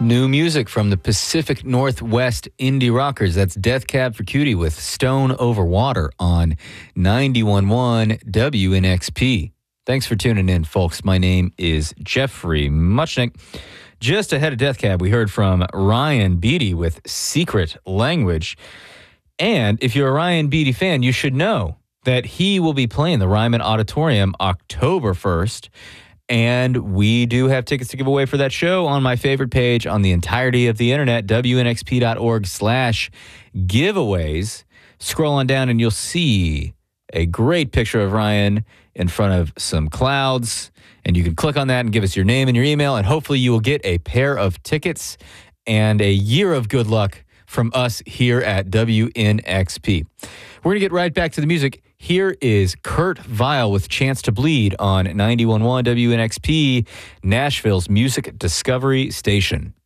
New music from the Pacific Northwest indie rockers. That's Death Cab for Cutie with Stone Over Water on 91.1 WNXP. Thanks for tuning in, folks. My name is Jeffrey Muchnick. Just ahead of Death Cab, we heard from Ryan Beatty with Secret Language. And if you're a Ryan Beatty fan, you should know that he will be playing the Ryman Auditorium October 1st. And we do have tickets to give away for that show on my favorite page on the entirety of the internet, wnxp.org/giveaways. Scroll on down and you'll see a great picture of Ryan in front of some clouds. And you can click on that and give us your name and your email. And hopefully you will get a pair of tickets and a year of good luck from us here at WNXP. We're going to get right back to the music. Here is Kurt Vile with Chance to Bleed on 91.1 WNXP, Nashville's music discovery station.